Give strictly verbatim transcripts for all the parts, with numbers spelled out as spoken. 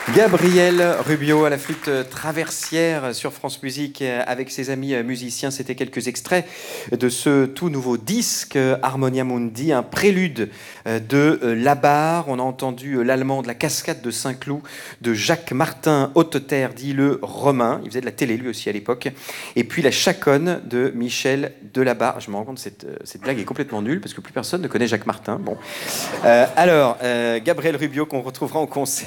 Gabriel Rubio à la flûte traversière sur France Musique avec ses amis musiciens. C'était quelques extraits de ce tout nouveau disque Harmonia Mundi, un prélude de Labarre. On a entendu l'allemand de la Cascade de Saint-Cloud de Jacques Martin Hauteterre, dit le Romain. Il faisait de la télé lui aussi à l'époque. Et puis la Chaconne de Michel Delabarre. Je me rends compte que cette, cette blague est complètement nulle parce que plus personne ne connaît Jacques Martin. Bon. Euh, alors, euh, Gabriel Rubio qu'on retrouvera en concert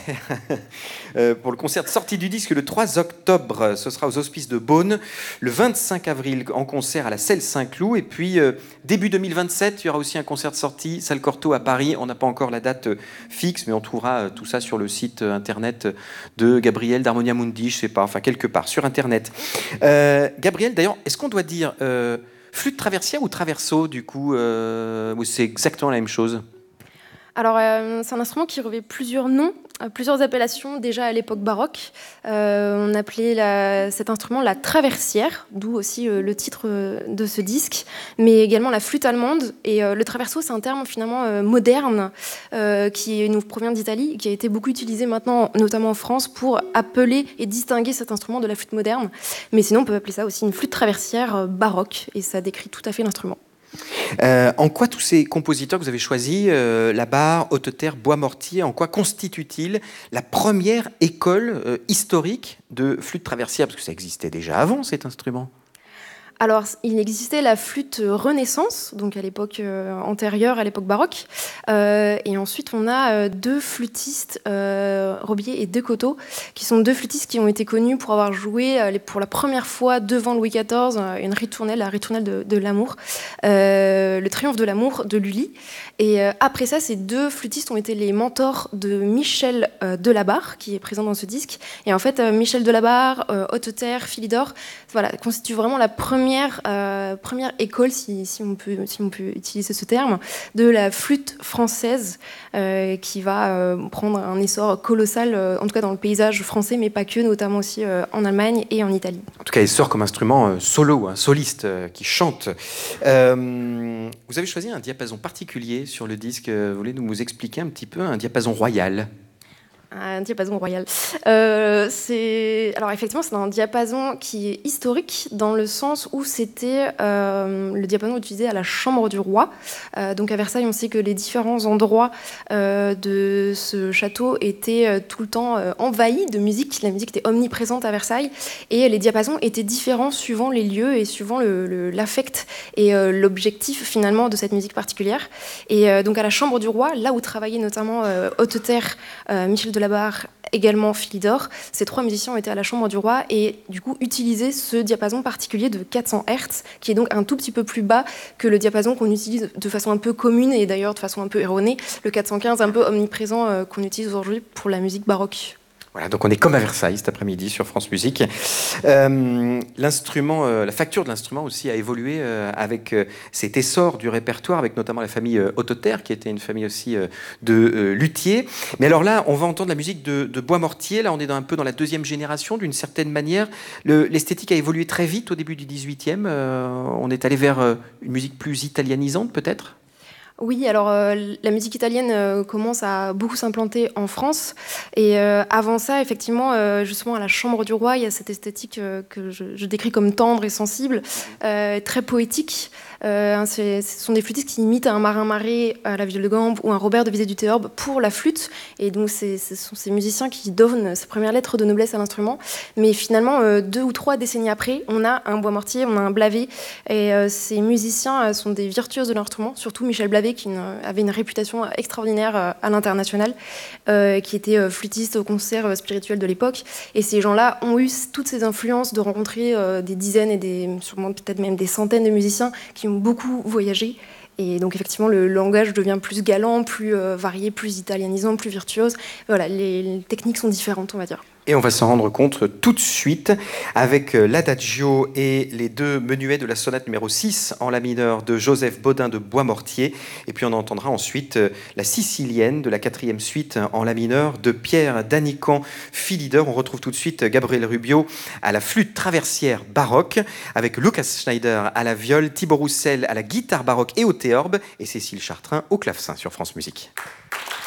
Euh, pour le concert de sortie du disque le trois octobre, ce sera aux Hospices de Beaune, le vingt-cinq avril en concert à la Selle Saint-Cloud, et puis euh, début deux mille vingt-sept, il y aura aussi un concert de sortie, Salle Cortot à Paris. On n'a pas encore la date euh, fixe, mais on trouvera euh, tout ça sur le site euh, internet de Gabriel d'Harmonia Mundi, je sais pas, enfin quelque part sur internet. Euh, Gabriel, d'ailleurs, est-ce qu'on doit dire euh, flûte traversière ou traverso du coup, euh, ou c'est exactement la même chose? Alors, euh, c'est un instrument qui revêt plusieurs noms, euh, plusieurs appellations. Déjà à l'époque baroque, euh, on appelait la, cet instrument la traversière, d'où aussi euh, le titre euh, de ce disque, mais également la flûte allemande. Et euh, le traverso, c'est un terme finalement euh, moderne euh, qui nous provient d'Italie, qui a été beaucoup utilisé maintenant, notamment en France, pour appeler et distinguer cet instrument de la flûte moderne. Mais sinon, on peut appeler ça aussi une flûte traversière euh, baroque, et ça décrit tout à fait l'instrument. Euh, en quoi tous ces compositeurs que vous avez choisis, euh, Labarre, Hauteterre, Boismortier, en quoi constituent-ils la première école euh, historique de flûte traversière? Parce que ça existait déjà avant, cet instrument. Alors, il existait la flûte Renaissance, donc à l'époque euh, antérieure, à l'époque baroque. Euh, et ensuite, on a euh, deux flûtistes, euh, Robier et Decoteau, qui sont deux flûtistes qui ont été connus pour avoir joué euh, pour la première fois devant Louis quatorze, euh, une ritournelle, la ritournelle de, de l'amour, euh, le triomphe de l'amour de Lully. Et euh, après ça, ces deux flûtistes ont été les mentors de Michel euh, Delabarre, qui est présent dans ce disque. Et en fait, euh, Michel Delabarre, euh, Hauteterre, Philidor, voilà, constituent vraiment la première Première, euh, première école, si, si, on peut, si on peut utiliser ce terme, de la flûte française euh, qui va euh, prendre un essor colossal, euh, en tout cas dans le paysage français, mais pas que, notamment aussi euh, en Allemagne et en Italie. En tout cas, il sort comme instrument euh, solo, un soliste euh, qui chante. Euh, vous avez choisi un diapason particulier sur le disque. Vous voulez nous expliquer un petit peu un diapason royal? Un diapason royal. Euh, c'est... Alors effectivement, c'est un diapason qui est historique dans le sens où c'était euh, le diapason utilisé à la chambre du roi. Euh, donc à Versailles, on sait que les différents endroits euh, de ce château étaient euh, tout le temps euh, envahis de musique. La musique était omniprésente à Versailles et les diapasons étaient différents suivant les lieux et suivant le, le, l'affect et euh, l'objectif finalement de cette musique particulière. Et euh, donc à la chambre du roi, là où travaillaient notamment euh, Hauteterre, euh, Michel Delabarre, Delabarre, également Philidor. Ces trois musiciens ont été à la chambre du roi et du coup utilisaient ce diapason particulier de quatre cents hertz, qui est donc un tout petit peu plus bas que le diapason qu'on utilise de façon un peu commune et d'ailleurs de façon un peu erronée, le quatre cent quinze un peu omniprésent euh, qu'on utilise aujourd'hui pour la musique baroque. Voilà, donc on est comme à Versailles cet après-midi sur France Musique. Euh, l'instrument, euh, la facture de l'instrument aussi a évolué euh, avec euh, cet essor du répertoire, avec notamment la famille euh, Hauteterre, qui était une famille aussi euh, de euh, luthiers. Mais alors là, on va entendre la musique de, de Boismortier. Là, on est dans, un peu dans la deuxième génération, d'une certaine manière. Le, l'esthétique a évolué très vite au début du dix-huitième. Euh, on est allé vers euh, une musique plus italianisante, peut-être ? Oui, alors euh, la musique italienne euh, commence à beaucoup s'implanter en France. Et euh, avant ça, effectivement, euh, justement, à la chambre du roi, il y a cette esthétique euh, que je, je décris comme tendre et sensible, euh, très poétique. Euh, c'est, ce sont des flûtistes qui imitent un Marin Marais à la viole de gambe ou un Robert de Visé du Théorbe pour la flûte. Et donc, c'est, ce sont ces musiciens qui donnent ces premières lettres de noblesse à l'instrument. Mais finalement, euh, deux ou trois décennies après, on a un Boismortier, on a un Blavet. Et euh, ces musiciens euh, sont des virtuoses de l'instrument, surtout Michel Blavet, qui une, avait une réputation extraordinaire euh, à l'international, euh, qui était euh, flûtiste au concert euh, spirituel de l'époque. Et ces gens-là ont eu toutes ces influences de rencontrer euh, des dizaines et des, sûrement peut-être même des centaines de musiciens qui ont beaucoup voyagé. Et donc effectivement, le langage devient plus galant, plus euh, varié, plus italianisant, plus virtuose. Voilà, les, les techniques sont différentes, on va dire. Et on va s'en rendre compte tout de suite avec l'adagio et les deux menuets de la sonate numéro six en la mineur de Joseph Bodin de Boismortier. Et puis on entendra ensuite la sicilienne de la quatrième suite en la mineur de Pierre Danican Philidor. On retrouve tout de suite Gabriel Rubio à la flûte traversière baroque avec Lucas Schneider à la viole, Thibaut Roussel à la guitare baroque et au théorbe et Cécile Chartrain au clavecin sur France Musique.